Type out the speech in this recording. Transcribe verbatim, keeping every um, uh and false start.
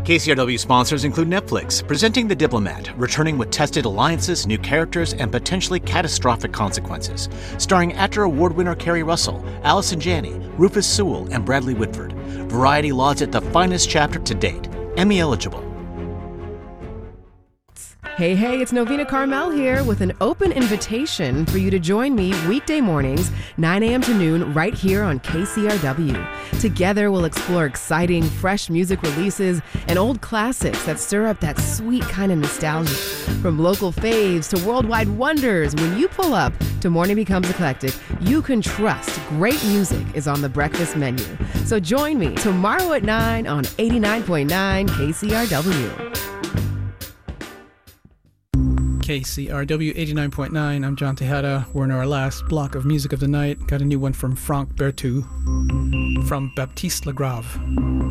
K C R W sponsors include Netflix, presenting The Diplomat, returning with tested alliances, new characters, and potentially catastrophic consequences. Starring actor award winner Kerry Russell, Allison Janney, Rufus Sewell, and Bradley Whitford. Variety lauds it the finest chapter to date. Emmy eligible. Hey, hey, it's Novena Carmel here with an open invitation for you to join me weekday mornings, nine a.m. to noon, right here on K C R W. Together, we'll explore exciting, fresh music releases and old classics that stir up that sweet kind of nostalgia. From local faves to worldwide wonders, when you pull up to Morning Becomes Eclectic, you can trust great music is on the breakfast menu. So join me tomorrow at nine on eighty-nine point nine K C R W. K C R W eighty-nine point nine. I'm John Tejada. We're in our last block of music of the night. Got a new one from Franck Berthoud from Baptiste Lagrave.